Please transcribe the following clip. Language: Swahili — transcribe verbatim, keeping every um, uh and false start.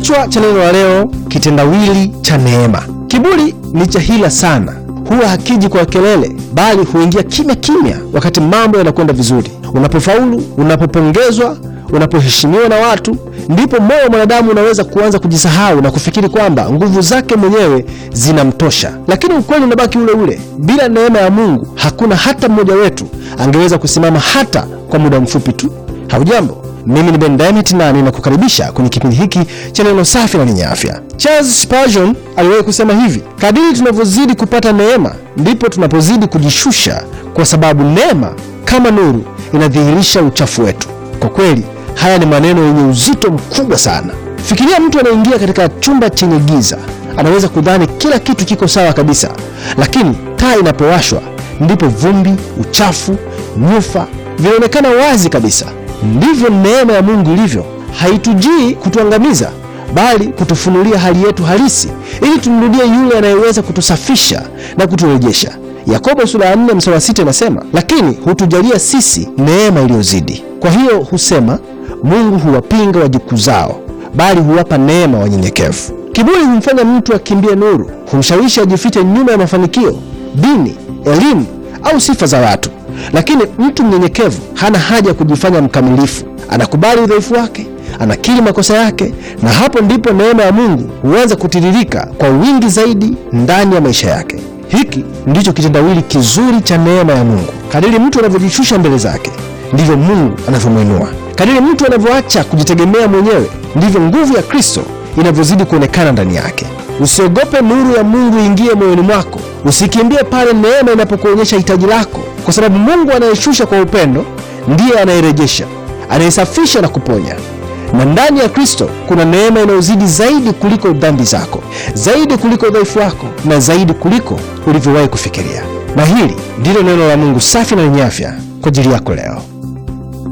Kichwa cha neno la leo, kitendawili cha neema. Kiburi ni cha hila sana. Huwa hakiji kwa kelele, bali huingia kimya kimya wakati mambo yanakwenda vizuri. Unapofaulu, unapopongezwa, unapoheshimiwa na watu, ndipo moyo wa mwanadamu unaweza kuanza kujisahau na kufikiri kwamba nguvu zake mwenyewe zinamtosha. Lakini ukweli unabaki ule ule. Bila neema ya Mungu, hakuna hata mmoja wetu angeweza kusimama hata kwa muda mfupi tu. Haujambo? Mimi ni Ben Diamond na ninakukaribisha kwenye kipindi hiki cha neno safi na lenye afya. Charles Spurgeon aliwahi kusema hivi: kadiri tunavyozidi kupata neema, ndipo tunapozidi kujishusha, kwa sababu neema kama nuru inadhihirisha uchafu wetu. Kwa kweli, haya ni maneno yenye uzito mkubwa sana. Fikiria mtu anaingia katika chumba chenye giza. Anaweza kudhani kila kitu kiko sawa kabisa, lakini taa inapowashwa, ndipo vumbi, uchafu, nyufa vinaonekana wazi kabisa. Ndivyo neema ya Mungu ilivyo. Haitujii kutuangamiza, bali kutufunulia hali yetu halisi, ili tumrudie yule anayeweza kutusafisha na kuturejesha. Yakobo sura ya nne mstari wa sita inasema, lakini hutujalia sisi neema iliyozidi. Kwa hiyo husema, Mungu huwapinga wajikuzao, bali huwapa neema wanyenyekevu. Kiburi humfanya mtu akimbie nuru, humshawishi ajifiche nyuma ya mafanikio, dini, elimu au sifa za watu. Lakini mtu mnyenyekevu hana haja ya kujifanya mkamilifu. Anakubali udhaifu wake, anakiri makosa yake, na hapo ndipo neema ya Mungu huanza kutiririka kwa wingi zaidi ndani ya maisha yake. Hiki ndicho kitendawili kizuri cha neema ya Mungu. Kadiri mtu anavyojishusha mbele zake, ndivyo Mungu anavyomwinua. Kadiri mtu anavyoacha kujitegemea mwenyewe, ndivyo nguvu ya Kristo inavyozidi kuonekana ndani yake. Usiogope nuru ya Mungu ingie moyoni mwako. Usikimbie pale neema inapokuonyesha hitaji lako, kwa sababu Mungu anayeshusha kwa upendo ndiye anayerejesha, anayesafisha na kuponya. Na ndani ya Kristo kuna neema inayozidi zaidi kuliko dhambi zako, zaidi kuliko udhaifu wako, na zaidi kuliko ulivyowahi kufikiria. Na hili ndilo neno la Mungu safi na lenye afya kwa ajili yako leo.